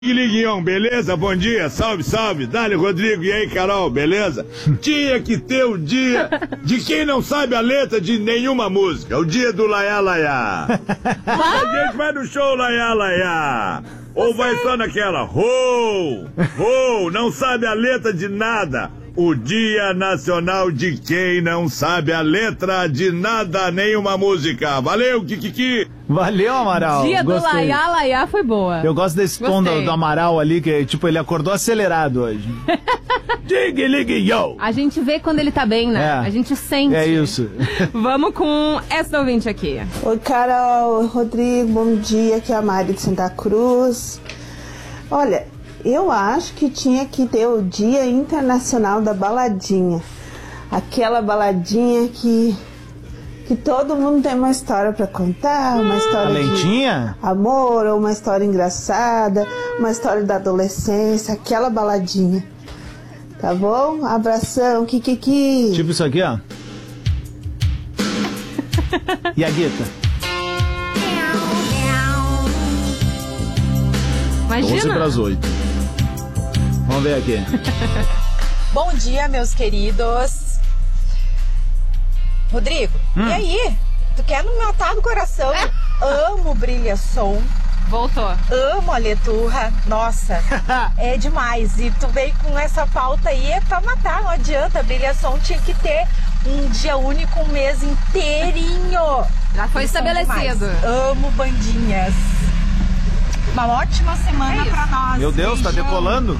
Liguinhão, beleza? Bom dia, salve, salve. Dale, Rodrigo, e aí, Carol, beleza? Tinha que ter o dia de quem não sabe a letra de nenhuma música, o dia do Laiá Laiá. A gente vai no show Laiá Laiá, ou vai só naquela, não sabe a letra de nada. O Dia Nacional de quem não sabe a letra de nada, nenhuma música. Valeu, Kikiki. Valeu, Amaral. Dia do Laiá Laiá foi boa. Eu gosto desse tom do Amaral ali, que tipo, ele acordou acelerado hoje. Dig, lig, yo. A gente vê quando ele tá bem, né? A gente sente. É isso. Vamos com essa ouvinte aqui. Oi, Carol, Rodrigo, bom dia. Aqui é a Mari de Santa Cruz. Olha, eu acho que tinha que ter o Dia Internacional da Baladinha. Aquela baladinha que todo mundo tem uma história pra contar, uma história de amor, ou uma história engraçada, uma história da adolescência, aquela baladinha. Tá bom? Abração, Kikiki. Tipo isso aqui, ó. E a Guita? Imagina. 11:08. Vamos ver aqui. Bom dia, meus queridos. Rodrigo, e aí? Tu quer me matar do coração? Amo Brilhação. Voltou. Amo a Leturra. Nossa, é demais. E tu veio com essa pauta aí, é pra matar, não adianta. Brilhação tinha que ter um dia único, um mês inteirinho. Já foi estabelecido. Amo bandinhas. Uma ótima semana pra nós. Meu Deus, tá decolando?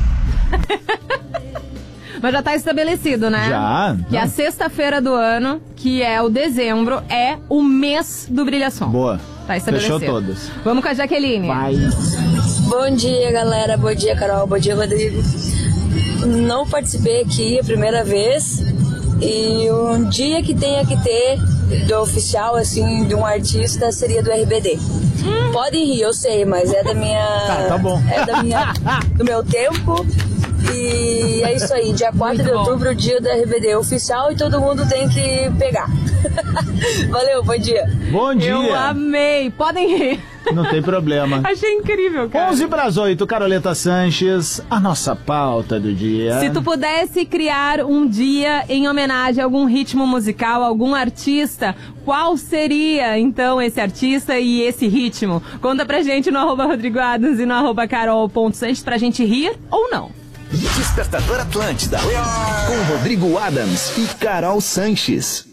Mas já tá estabelecido, né? Já. Que a sexta-feira do ano, que é o dezembro, é o mês do Brilhação. Boa. Tá estabelecido. Fechou todas. Vamos com a Jaqueline. Vai. Bom dia, galera. Bom dia, Carol. Bom dia, Rodrigo. Não participei aqui a primeira vez. E um dia que tenha que ter do oficial, assim, de um artista, seria do RBD. Podem rir, eu sei, mas é da minha... Tá bom. É do meu tempo. E é isso aí, dia 4 de outubro, o dia do RBD oficial, e todo mundo tem que pegar. Valeu, bom dia. Bom dia. Eu amei. Podem rir. Não tem problema. Achei incrível, cara. 11:08, Caroleta Sanches, a nossa pauta do dia. Se tu pudesse criar um dia em homenagem a algum ritmo musical, algum artista, qual seria, então, esse artista e esse ritmo? Conta pra gente no @RodrigoAdams e no @Carol.Sanches pra gente rir ou não. Despertador Atlântida, com Rodrigo Adams e Carol Sanches.